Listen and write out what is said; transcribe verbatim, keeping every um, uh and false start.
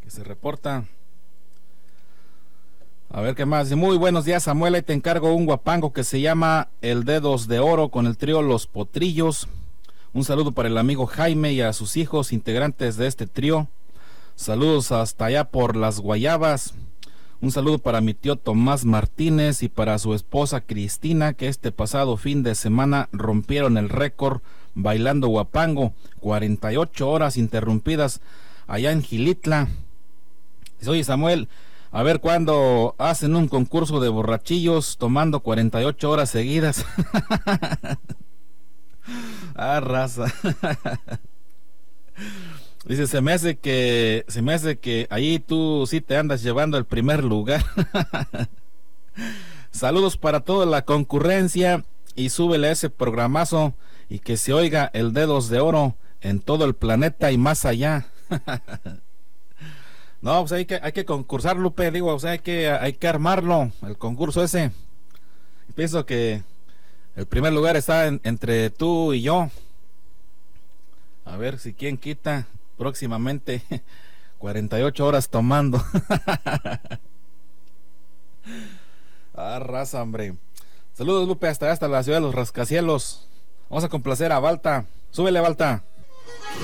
que se reporta. A ver qué más. Muy buenos días, Samuel. Ahí te encargo un guapango que se llama El Dedos de Oro con el trío Los Potrillos. Un saludo para el amigo Jaime y a sus hijos, integrantes de este trío. Saludos hasta allá por Las Guayabas. Un saludo para mi tío Tomás Martínez y para su esposa Cristina, que este pasado fin de semana rompieron el récord bailando guapango, cuarenta y ocho horas interrumpidas allá en Gilitla. Oye, Samuel, a ver cuándo hacen un concurso de borrachillos tomando cuarenta y ocho horas seguidas. Ah, raza. Dice, se me hace que, se me hace que ahí tú sí te andas llevando el primer lugar. Saludos para toda la concurrencia y súbele a ese programazo y que se oiga el Dedos de Oro en todo el planeta y más allá. No, pues hay que, hay que concursar, Lupe, digo, o sea, hay que, hay que armarlo, el concurso ese. Pienso que el primer lugar está en, entre tú y yo. A ver si quién quita próximamente cuarenta y ocho horas tomando. Ah, raza, hombre. Saludos, Lupe, hasta hasta la ciudad de los rascacielos. Vamos a complacer a Balta. Súbele, Balta.